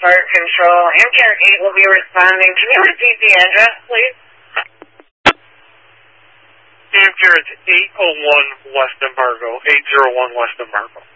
Fire Control. MCAR 8 will be responding. Can you repeat the address, please? MCAR, it's 801 West Embargo, 801 West Embargo.